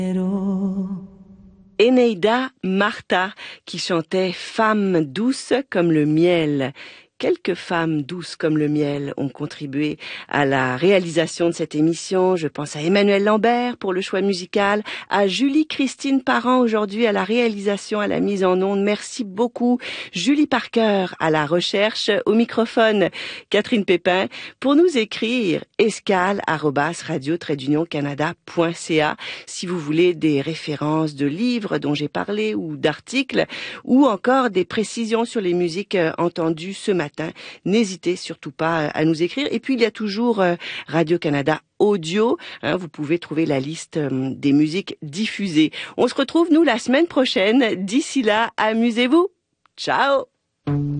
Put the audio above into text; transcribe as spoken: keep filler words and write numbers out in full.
Eneida Martha qui chantait « Femme douce comme le miel ». Quelques femmes douces comme le miel ont contribué à la réalisation de cette émission. Je pense à Emmanuel Lambert pour le choix musical, à Julie-Christine Parent aujourd'hui à la réalisation, à la mise en onde. Merci beaucoup. Julie Parker à la recherche, au microphone Catherine Pépin. Pour nous écrire, escale arobase radio trait d'union canada point c a si vous voulez des références de livres dont j'ai parlé ou d'articles ou encore des précisions sur les musiques entendues ce matin. N'hésitez surtout pas à nous écrire. Et puis, il y a toujours Radio-Canada Audio. Hein, vous pouvez trouver la liste des musiques diffusées. On se retrouve, nous, la semaine prochaine. D'ici là, amusez-vous. Ciao!